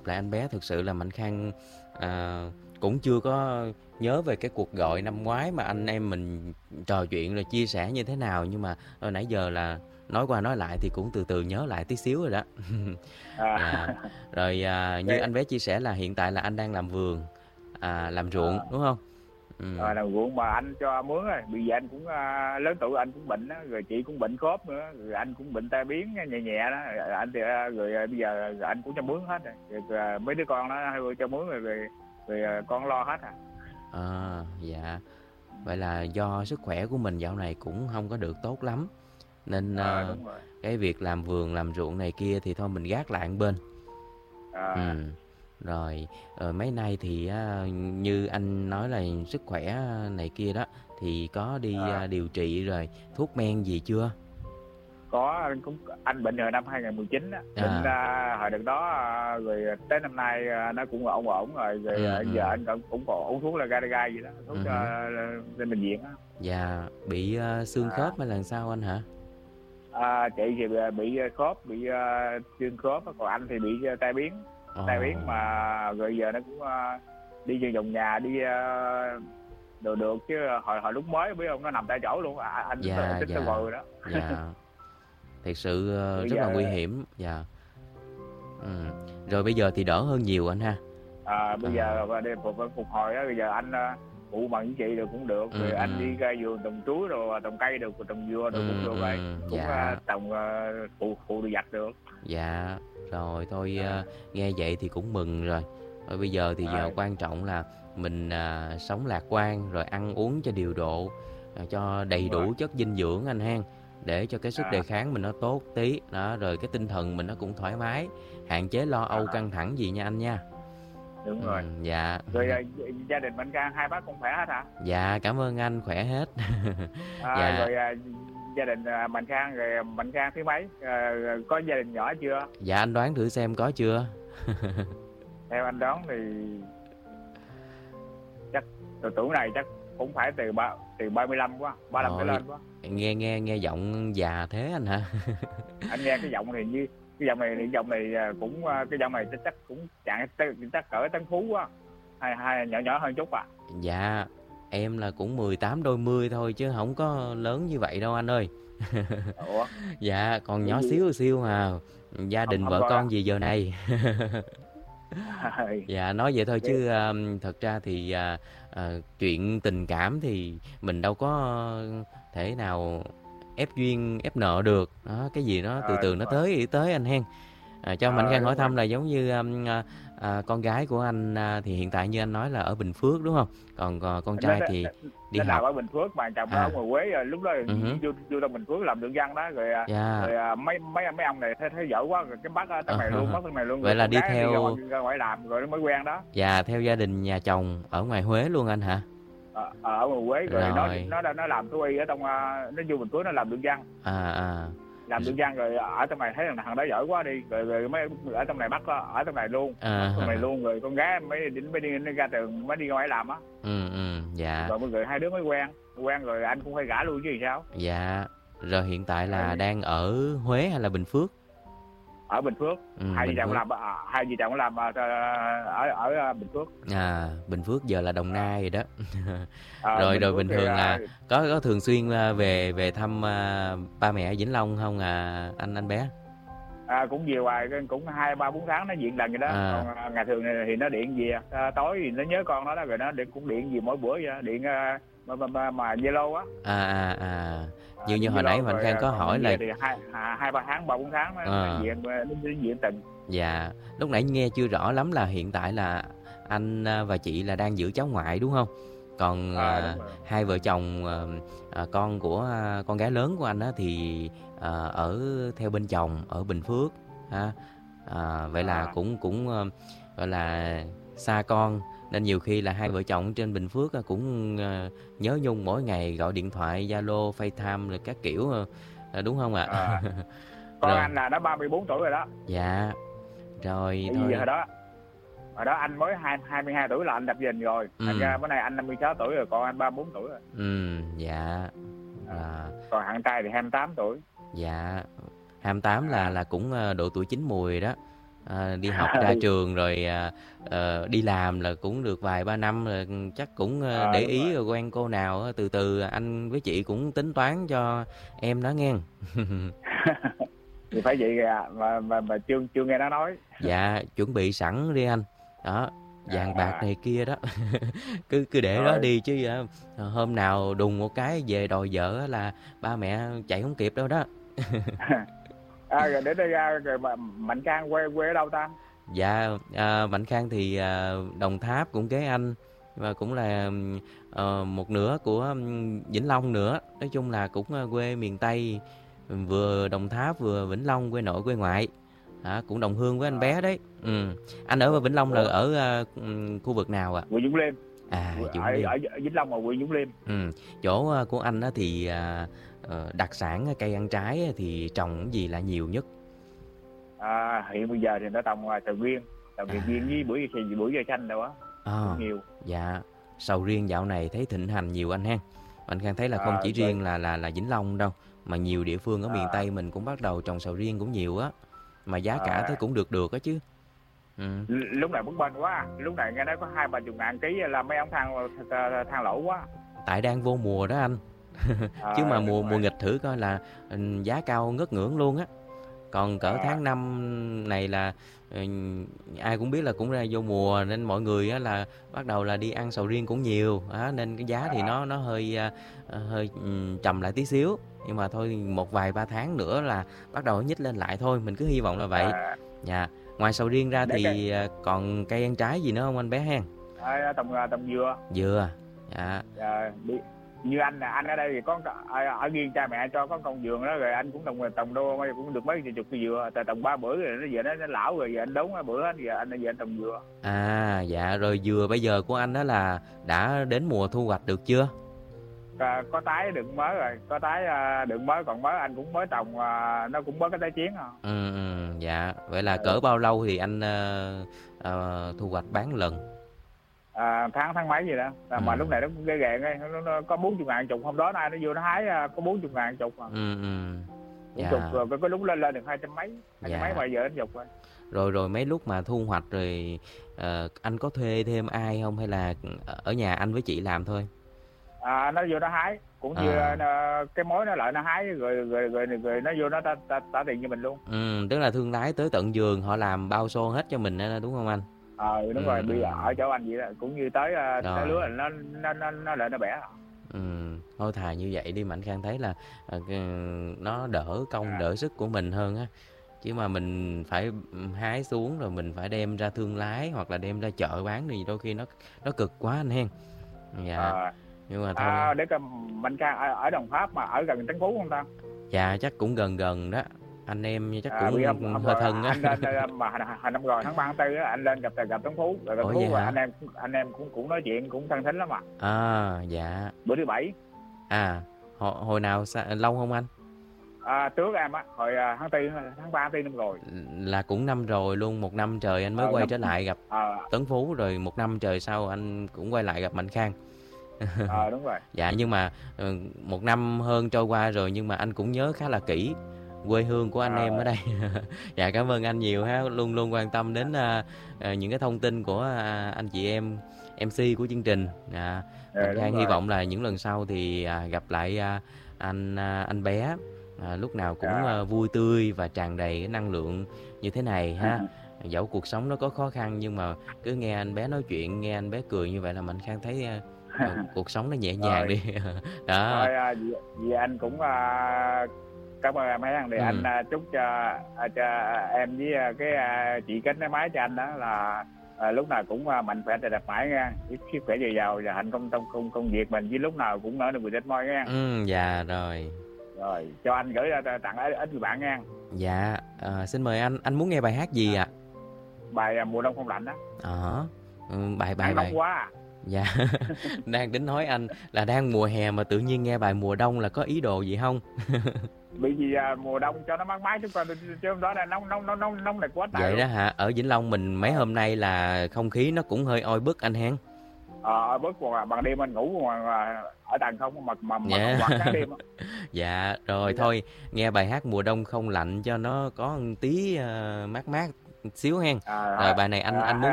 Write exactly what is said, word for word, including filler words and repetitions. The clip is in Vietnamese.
lại anh bé. Thực sự là Mạnh Khang à, cũng chưa có nhớ về cái cuộc gọi năm ngoái mà anh em mình trò chuyện rồi chia sẻ như thế nào, nhưng mà hồi nãy giờ là nói qua nói lại thì cũng từ từ nhớ lại tí xíu rồi đó. Dạ. À, Rồi à, như cái anh bé chia sẻ là hiện tại là anh đang làm vườn, à, làm ruộng ờ, đúng không? Ừ. rồi là ruộng mà anh cho mướn rồi, bây giờ anh cũng à, lớn tuổi, anh cũng bệnh á, rồi chị cũng bệnh khớp nữa, rồi anh cũng bệnh tai biến nhẹ nhẹ đó, rồi anh thì à, rồi à, bây giờ rồi anh cũng cho mướn hết rồi, rồi, rồi mấy đứa con nó hai người cho mướn rồi, rồi, rồi à, con lo hết à. À, dạ. Vậy là do sức khỏe của mình dạo này cũng không có được tốt lắm, nên Ờ à, đúng rồi. cái việc làm vườn làm ruộng này kia thì thôi mình gác lại một bên. À, Ừm, rồi, ờ, mấy nay thì á, như anh nói là sức khỏe này kia đó, thì có đi, à, a, điều trị rồi thuốc men gì chưa? có anh cũng anh bệnh hồi năm hai không một chín á, bệnh À, à, hồi đợt đó à, rồi tới năm nay à, nó cũng ổn ổn rồi, rồi ừm, à, giờ ừm, anh cũng cũng còn uống thuốc là Gatorade gì đó, thuốc ừm hứm, à, lên bệnh viện á. dạ, bị, a, xương À, khớp hay là sao anh hả? à, chị thì bị, bị khớp, bị uh, xương khớp á, còn anh thì bị uh, tai biến, Ồ, tai biến mà rồi giờ nó cũng uh, đi vô vòng nhà đi uh, được được chứ hồi hồi lúc mới biết không, nó nằm tại chỗ luôn à, anh tính tôi dạ, tính tôi dạ, rồi đó. dạ, thiệt sự, ờ, Bây rất là nguy giờ hiểm, dạ, ừm, rồi bây giờ thì đỡ hơn nhiều anh ha? à, bây À, giờ và để phục, phục hồi á, bây giờ anh uh, phụ bằng với chị được cũng được, ừm, rồi anh đi ừm, ra vườn trồng chuối rồi trồng cây được, trồng dừa được cũng ừm, được rồi, ừm, cũng dạ. uh, trồng uh, phụ phụ được giặt được. Dạ, rồi thôi, À, ơ, nghe vậy thì cũng mừng rồi. Thôi bây giờ thì giờ à, quan trọng là mình, à, sống lạc quan, rồi ăn uống cho điều độ, à, cho đầy đúng rồi. đủ chất dinh dưỡng anh hen, để cho cái sức đề À, kháng mình nó tốt tí, đó, rồi cái tinh thần mình nó cũng thoải mái, hạn chế lo âu à, căng thẳng gì nha anh nha. đúng rồi. Ừm, dạ, Rồi à, gia đình Mạnh Khang hai bác cũng khỏe hết hả? dạ, cảm ơn anh, khỏe hết. À, Dạ, rồi à, gia đình à, Mạnh Khang rồi Mạnh Khang thứ mấy? À, có gia đình nhỏ chưa? dạ anh đoán thử xem có chưa? Theo anh đoán thì chắc từ tuổi này chắc cũng phải từ ba từ ba mươi lăm quá, ba lăm trở Ôi, lên quá. nghe nghe nghe giọng già thế anh hả? Anh nghe cái giọng thì như cái giọng này, cái giọng này à, cũng à, cái giọng này chắc chắc cũng chẳng chắc cỡ Tấn Phú quá. Hay hay nhỏ nhỏ hơn chút à. Dạ, em là cũng mười tám đôi mươi thôi chứ không có lớn như vậy đâu anh ơi. Ủa, Dạ, còn ủa nhỏ gì? xíu xíu mà, gia Không đình không vợ coi con gì giờ này. á. Dạ, nói vậy thôi Vậy chứ, a, thật ra thì, à, à, chuyện tình cảm thì mình đâu có thể nào ép duyên ép nợ được, đó, cái gì nó từ ờ từ đúng nó rồi. tới thì tới anh hen. À, cho Mạnh Ờ Khang hỏi đúng rồi. thăm là giống như, ưm, a, à, con gái của anh, a, thì hiện tại như anh nói là ở Bình Phước, đúng không? Còn, ờ, con nó trai nó, thì đi nó nằm học. ở Bình Phước mà chồng nó ở À, ngoài Quế, rồi lúc đó ừm hứm, vô vô trong Bình Phước làm được dân đó, rồi à, dạ, rồi à, mấy mấy mấy ông này thấy, thấy giỏi quá, rồi cái bắt ở trong ờ, này luôn, bắt trong này luôn, vậy rồi là con đi gái đi ra ngoài, theo ra ngoài làm rồi nó mới quen đó. dạ, theo gia đình nhà chồng ở ngoài Huế luôn anh hả? Ở, ở ngoài Quế rồi nó Rồi, nó nó làm thú y ở trong à, nó vô Bình Phước nó làm được dân, à, à, làm được dân rồi ở trong này thấy thằng thằng đó giỏi quá đi, rồi rồi mấy ở trong này bắt ở trong này luôn, bắt trong này à, luôn, rồi con gái mới đi mới đi ra trường mới đi ra ngoài làm á, ừm, ừm, dạ, rồi rồi hai đứa mới quen, quen rồi anh cũng phải gả luôn chứ gì sao. dạ. Rồi hiện tại là Rồi đang ở Huế hay là Bình Phước? ở Bình Phước, Ừm, hai vợ Bình chồng Phước. làm à, hai vợ chồng làm à, ở ở à, Bình Phước. À, Bình Phước giờ là Đồng À, Nai rồi đó. à, Rồi Bình rồi Phước bình thì thường à, là có có thường xuyên, a, về về thăm, a, ba mẹ ở Vĩnh Long không à, anh anh bé? à, cũng nhiều hoài, cũng hai ba bốn tháng nó điện lần vậy đó, À, còn à, ngày thường thì nó điện gì à, tối thì nó nhớ con nó đó, rồi nó điện cũng điện gì mỗi bữa vậy, điện à, mà mà mà, mà Zalo á, à, à, à, như à, như điện hồi nãy Zalo Mạnh rồi Khang à, có còn hỏi mình là về thì hai à, hai ba tháng ba bốn tháng nó, nó ờ, điện nó, nó điện tình. dạ, lúc nãy nghe chưa rõ lắm là hiện tại là anh, a, và chị là đang giữ cháu ngoại, đúng không? Còn, À, à, đúng rồi. hai vợ chồng, ờ, à, con của, a, con gái lớn của anh á thì, ờ, ở theo bên chồng ở Bình Phước ha. À, vậy là À, cũng cũng, ơ, gọi là, xa con, nên nhiều khi là hai vợ chồng trên Bình Phước á cũng, ờ, nhớ nhung mỗi ngày gọi điện thoại, Zalo, FaceTime rồi các kiểu, ờ, ờ, đúng không ạ? à, con Rồi, anh là nó ba mươi bốn tuổi rồi đó, dạ, rồi tại vì hồi thôi, đó hồi đó anh mới hai hai mươi hai tuổi là anh lập gia đình rồi, thành ừm, ra bữa nay anh năm mươi sáu tuổi rồi, còn anh ba mươi bốn tuổi rồi. ừm, dạ, À, à, còn thằng trai thì hai mươi tám tuổi. dạ, hai tám là À, là cũng, ơ, độ tuổi chín mùi đó. À, đi học ra trường rồi à, ờ, đi làm là cũng được vài ba năm rồi, chắc cũng ờ, Ờ, để đúng ý rồi. rồi quen cô nào á, từ từ anh với chị cũng tính toán cho em đó nghe. Thì phải vậy kìa, mà mà mà chưa chưa nghe nó nói. Dạ, chuẩn bị sẵn đi anh. Đó, vàng bạc À, này kia đó. cứ cứ để đó rồi. đi chứ ờ, hôm nào đùng một cái về đòi vợ á là ba mẹ chạy không kịp đâu đó. À, rồi để đây ra rồi mà Mạnh Khang quê quê ở đâu ta? Dạ, à, Mạnh Khang thì à, Đồng Tháp cũng kế anh và cũng là ờ, một nửa của ừm, Vĩnh Long nữa. Nói chung là cũng ờ, quê miền Tây, vừa Đồng Tháp vừa Vĩnh Long, quê nội quê ngoại. Hả, cũng đồng hương với anh À, bé đấy. Ừ. Anh ở ủa, Vĩnh Long là ủa, ở ờ, ừm, khu vực nào ạ? Quận Dũng Liêm. À, ở, Dũng Liêm. ở ở Vĩnh Long mà huyện Dũng Liêm. Ừ. Chỗ ờ, của anh á thì à, ờ, đặc sản cây ăn trái thì trồng cái gì là nhiều nhất? À, hiện bây giờ thì nó trồng à, sầu riêng, sầu À, riêng với bưởi bưởi bưởi da xanh đâu á, à, cũng nhiều. dạ, sầu riêng dạo này thấy thịnh hành nhiều anh ha. Anh Khang thấy là không À, chỉ rồi. riêng là là là Vĩnh Long đâu, mà nhiều địa phương ở miền À, Tây mình cũng bắt đầu trồng sầu riêng cũng nhiều á, mà giá cả thấy à, cũng được được á chứ. Ừ. lúc này bấp bênh quá, lúc này nghe nói có hai ba chục ngàn ký là mấy ông than than lỗ quá. Tại đang vô mùa đó anh. Chứ mà À, đúng mùa mùa rồi. nghịch thử coi là ừ, giá cao ngất ngưỡng luôn á. Còn cỡ À, tháng năm này là ừ, ai cũng biết là cũng ra vô mùa nên mọi người á là bắt đầu là đi ăn sầu riêng cũng nhiều á, nên cái giá thì à, nó nó hơi à, hơi ừ, trầm lại tí xíu, nhưng mà thôi một vài ba tháng nữa là bắt đầu nó nhích lên lại thôi, mình cứ hy vọng là vậy. à, Dạ. Ngoài sầu riêng ra để cái thì à, còn cây ăn trái gì nữa không anh bé hen? à, trồng trồng dừa. Dừa. Dạ. À, đi, như anh nè, anh ở đây thì có ở, ở riêng cha mẹ cho có con vườn đó, rồi anh cũng trồng trồng đô cũng được mấy chục cây dừa, tại trồng ba bữa rồi nó giờ nó, nó lão rồi, giờ anh đốn bữa anh giờ anh giờ anh trồng dừa. À, dạ, rồi dừa bây giờ của anh đó là đã đến mùa thu hoạch được chưa? À, có tái đựng mới rồi, có tái à, đựng mới, còn mới anh cũng mới trồng à, nó cũng mới cái tái chiến à. Ừ, ừ, dạ. Vậy là À, cỡ bao lâu thì anh ờ, ờ, thu hoạch bán lần? à, tháng tháng mấy gì đó à, Ừ, mà lúc này nó cũng ghê ghê ấy, nó, nó có bốn chục ngàn chục, hôm đó nay nó vô nó hái à, có bốn chục ngàn chục à. ừ, ừ. Bốn chục Dạ, rồi có, có lúc lên lên được hai trăm mấy, hai trăm mấy dạ. mà giờ anh dục rồi. Rồi rồi mấy lúc mà thu hoạch rồi ờ, anh có thuê thêm ai không hay là ở nhà anh với chị làm thôi? À, nó vô nó hái cũng như À, nó, cái mối nó lại nó hái rồi rồi rồi, rồi, rồi nó vô nó ta, ta, ta tiền cho mình luôn. ừ, tức là thương lái tới tận vườn họ làm bao xô hết cho mình đó, đúng không anh? Ờ đúng rồi, Ừ, bây giờ ừ. ở chỗ anh vậy đó, cũng như tới à, tới lứa Rồi. là nó nó nó nó lại nó bẻ. Ừm, thôi thà như vậy đi, Mạnh Khang thấy là ờ, cái- nó đỡ công À, đỡ sức của mình hơn á, chứ mà mình phải hái xuống rồi mình phải đem ra thương lái hoặc là đem ra chợ bán thì đôi khi nó nó cực quá anh hen. Dạ, à, nhưng mà thôi. à, để coi Mạnh Khang ở, ở Đồng Tháp mà ở gần Trấn Phú không ta? Dạ chắc cũng gần gần đó, anh em chắc À, bây cũng hôm hôm hơi rồi thân á. anh lên đây mà hồi hồi năm rồi tháng ba tháng tư á, anh lên gặp gặp Trấn Phú, rồi Trấn Ủa vậy Phú rồi hả? anh em anh em cũng cũng nói chuyện cũng thân thính lắm mà. À, dạ. Bữa thứ bảy. À, hồi, hồi nào xa, lâu không anh? À, trước em á hồi à, tháng tư tháng ba tháng tư năm rồi. Là cũng năm rồi luôn, một năm trời anh mới Ờ quay năm trở lại gặp ờ Tấn Phú, rồi một năm trời sau anh cũng quay lại gặp Mạnh Khang. ờ đúng rồi. Dạ, nhưng mà, ừ, một năm hơn trôi qua rồi nhưng mà anh cũng nhớ khá là kỹ quê hương của anh em ở Ờ, đây. Dạ, cảm ơn anh nhiều ha, luôn luôn quan tâm đến, a, ờ, những cái thông tin của, a, anh chị em em xê của chương trình. Dạ, ờ, Mạnh đúng Khang hy rồi. vọng là những lần sau thì, à, gặp lại, a, anh, a, anh bé, à, lúc nào cũng, À, ơ, vui tươi và tràn đầy cái năng lượng như thế này ha. Dẫu cuộc sống nó có khó khăn nhưng mà cứ nghe anh bé nói chuyện, nghe anh bé cười như vậy là Mạnh Khang thấy, a, ờ, cuộc sống nó nhẹ nhàng rồi đi. Đó. thôi à, vì, vì anh cũng à, cảm ơn em mấy anh, thì anh Ừm, à, chúc cho, à, cho em với à, cái à, chị kết nối máy cho anh đó là à, lúc nào cũng à, mạnh khỏe, đẹp mãi nha, sức khỏe dồi dào và thành công trong công công việc mình, với lúc nào cũng nở nụ cười chết môi nha. ừm, dạ rồi. Rồi cho anh gửi ra tặng ít ít người bạn nha. Dạ, ờ, xin mời anh, anh muốn nghe bài hát gì À, ạ? bài à, mùa đông không lạnh đó, Ờ, ừm, bài bài nắng bài nóng quá à. dạ, đang tính nói anh là đang mùa hè mà tự nhiên nghe bài mùa đông là có ý đồ gì không? Bởi vì à, mùa đông cho nó mát mát chứ còn chứ hôm đó là nóng nóng nóng nóng nóng này quá trời Vậy đó luôn. hả? Ở Vĩnh Long mình mấy Ờ, hôm nay là không khí nó cũng hơi oi bức anh hen. ờ, bớt còn bằng đêm anh ngủ còn à, ở tầng không mà mà mà còn Dạ. quạt sáng đêm á. Dạ, rồi Vậy đó. thôi, nghe bài hát mùa đông không lạnh cho nó có một tí, ờ, mát mát, xíu hen. À, Rồi bài này anh à, anh muốn